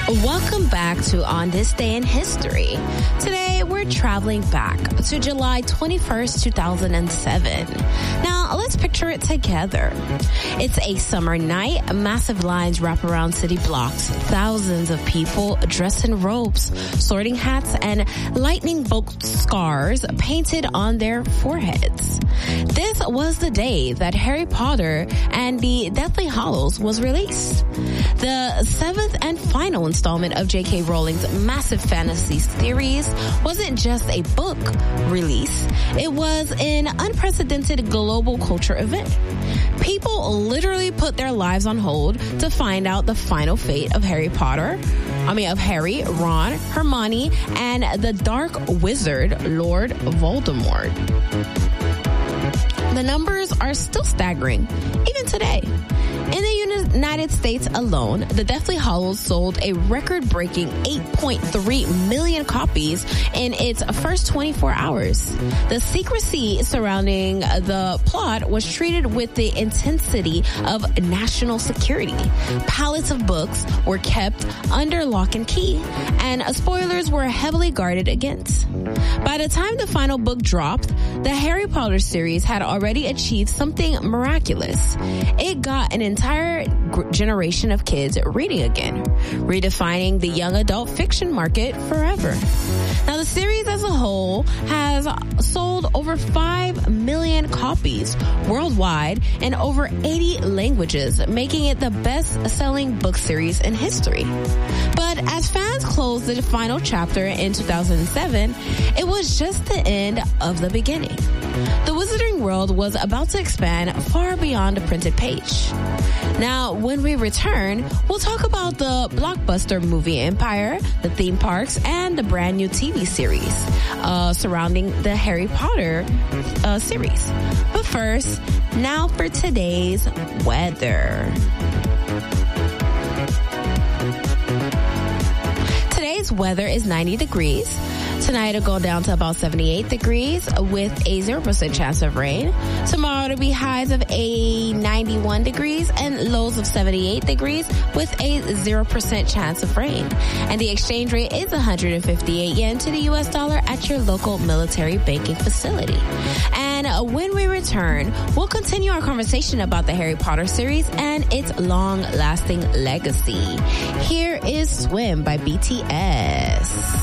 Welcome back to On This Day in History. Today, we're traveling back to July 21st, 2007. Now, let's picture it together. It's a summer night. Massive lines wrap around city blocks. Thousands of people dressed in robes, sorting hats, and lightning-bolt scars painted on their foreheads. This was the day that Harry Potter and the Deathly Hallows was released. The seventh and final installment of J.K. Rowling's massive fantasy series wasn't just a book release. It was an unprecedented global culture event. People literally put their lives on hold to find out the final fate of Harry, Ron, Hermione, and the Dark Wizard, Lord Voldemort. The numbers are still staggering, even today. In the United States alone, the Deathly Hallows sold a record-breaking 8.3 million copies in its first 24 hours. The secrecy surrounding the plot was treated with the intensity of national security. Pallets of books were kept under lock and key, and spoilers were heavily guarded against. By the time the final book dropped, the Harry Potter series had already achieved something miraculous. It got an entire generation of kids reading again, redefining the young adult fiction market forever. Now, the series as a whole has sold over 5 million copies worldwide in over 80 languages, making it the best-selling book series in history. But as fans closed the final chapter in 2007, it was just the end of the beginning. The Wizarding World was about to expand far beyond the printed page. Now, when we return, we'll talk about the blockbuster movie empire, the theme parks, and the brand new TV series surrounding the Harry Potter series. But first, now for today's weather. Today's weather is 90 degrees. Tonight it'll go down to about 78 degrees with a 0% chance of rain. Tomorrow it'll be highs of 91 degrees and lows of 78 degrees with a 0% chance of rain. And the exchange rate is 158 yen to the US dollar at your local military banking facility. And when we return, we'll continue our conversation about the Harry Potter series and its long-lasting legacy. Here is Swim by BTS.